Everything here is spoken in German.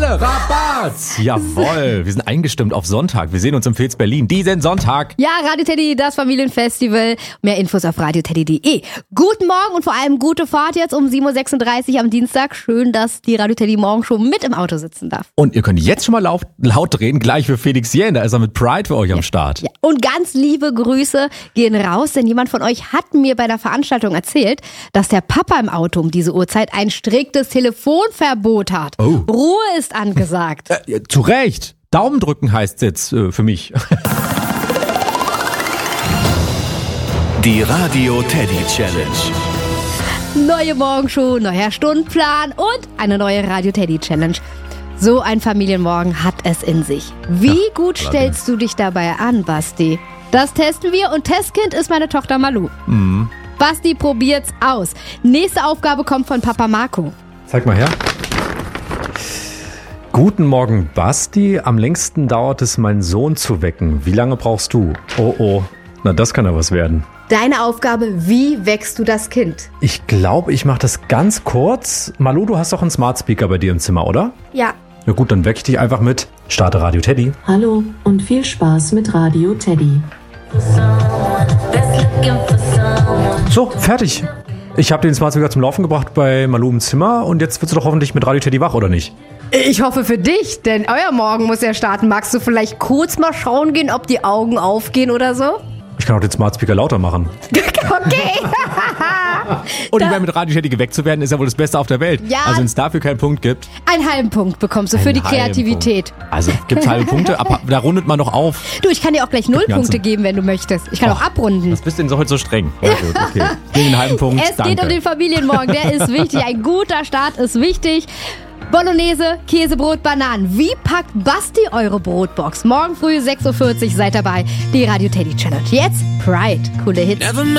Malle, Rabat! Jawohl, wir sind eingestimmt auf Sonntag. Wir sehen uns im Fez Berlin diesen Sonntag. Ja, Radio Teddy, das Familienfestival. Mehr Infos auf radioteddy.de. Guten Morgen und vor allem gute Fahrt jetzt um 7.36 Uhr am Dienstag. Schön, dass die Radio Teddy morgen schon mit im Auto sitzen darf. Und ihr könnt jetzt schon mal laut drehen, gleich für Felix Jähn. Da ist er mit Pride für euch am Start. Ja. Und ganz liebe Grüße gehen raus, denn jemand von euch hat mir bei der Veranstaltung erzählt, dass der Papa im Auto um diese Uhrzeit ein striktes Telefonverbot hat. Oh. Ruhe ist angesagt. Zu Recht. Daumen drücken heißt jetzt für mich. Die Radio Teddy Challenge. Neue Morgenshow, neuer Stundenplan und eine neue Radio Teddy Challenge. So ein Familienmorgen hat es in sich. Wie gut stellst du dich dabei an, Basti? Das testen wir und Testkind ist meine Tochter Malu. Basti probiert's aus. Nächste Aufgabe kommt von Papa Marco. Zeig mal her. Guten Morgen, Basti. Am längsten dauert es, meinen Sohn zu wecken. Wie lange brauchst du? Oh, na das kann ja was werden. Deine Aufgabe, wie wächst du das Kind? Ich glaube, ich mache das ganz kurz. Malu, du hast doch einen Smart Speaker bei dir im Zimmer, oder? Ja. Ja gut, dann weck ich dich einfach mit. Starte Radio Teddy. Hallo und viel Spaß mit Radio Teddy. So, fertig. Ich habe den Smart Speaker zum Laufen gebracht bei Malu im Zimmer und jetzt wirst du doch hoffentlich mit Radio Teddy wach, oder nicht? Ich hoffe für dich, denn euer Morgen muss ja starten. Magst du vielleicht kurz mal schauen gehen, ob die Augen aufgehen oder so? Ich kann auch den Smart Speaker lauter machen. Okay. Und ich meine, mit Radio Teddy geweckt zu werden, ist ja wohl das Beste auf der Welt. Ja. Also wenn es dafür keinen Punkt gibt. Einen halben Punkt bekommst du für die Kreativität. Also gibt es halbe Punkte, da rundet man noch auf. Du, ich kann dir auch gleich 0 Punkte geben, wenn du möchtest. Ich kann auch abrunden. Was bist du denn so heute so streng? Ja, gut, okay. Gegen einen halben Punkt, Es geht um den Familienmorgen, der ist wichtig. Ein guter Start ist wichtig. Bolognese, Käsebrot, Bananen. Wie packt Basti eure Brotbox? Morgen früh 6.40 Uhr seid dabei. Die Radio Teddy Challenge. Jetzt Pride. Coole Hits.